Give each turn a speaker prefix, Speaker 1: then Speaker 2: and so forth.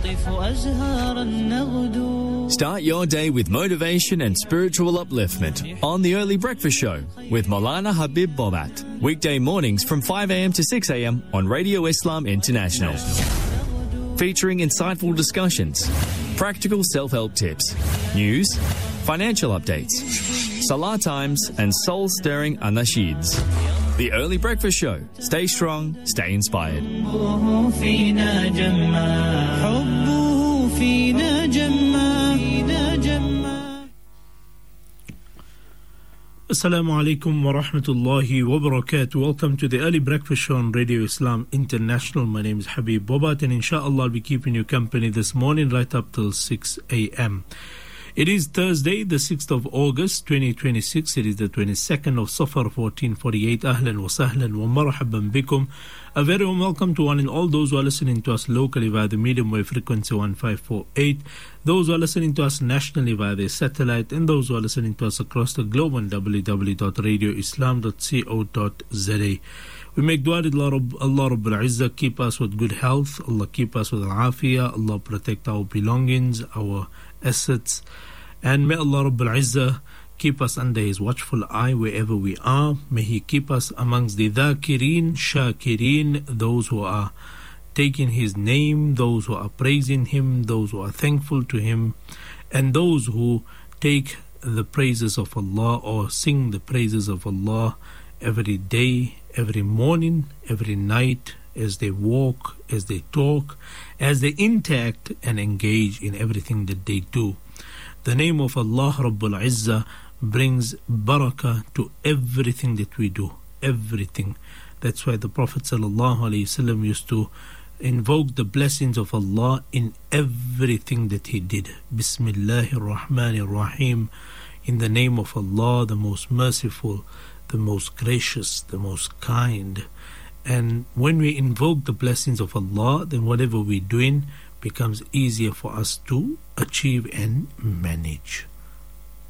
Speaker 1: Start your day with motivation and spiritual upliftment on The Early Breakfast Show with Maulana Habib Bobat. Weekday mornings from 5 a.m. to 6 a.m. on Radio Islam International. Featuring insightful discussions, practical self-help tips, news, financial updates, salah times and soul-stirring anasheeds. The Early Breakfast Show. Stay strong, stay inspired.
Speaker 2: Assalamu alaikum wa rahmatullahi wa barakatuh. Welcome to the Early Breakfast Show on Radio Islam International. My name is Habib Bobat, and inshallah I'll be keeping you company this morning right up till 6 a.m. It is Thursday, the 6th of August, 2026. It is the 22nd of Safar, 1448. Ahlan wa sahlan wa marhaban bikum. A very warm welcome to one and all those who are listening to us locally via the medium wave frequency 1548, those who are listening to us nationally via the satellite, and those who are listening to us across the globe on www.radioislam.co.za. We make dua to Allah Rabbul Izzah, keep us with good health, Allah keep us with al-afiyah, Allah protect our belongings, our assets, and may Allah Rabbul Izzah keep us under His watchful eye wherever we are. May He keep us amongst the dhakirin, shakirin, those who are taking His name, those who are praising Him, those who are thankful to Him, and those who take the praises of Allah or sing the praises of Allah every day, every morning, every night, as they walk, as they talk, as they interact and engage in everything that they do. The name of Allah Rabbul Izzah brings barakah to everything that we do, everything. That's why the Prophet ﷺ used to invoke the blessings of Allah in everything that he did. Bismillahir Rahmanir Rahim. In the name of Allah, the most merciful, the most gracious, the most kind. And when we invoke the blessings of Allah, then whatever we're doing becomes easier for us to achieve and manage.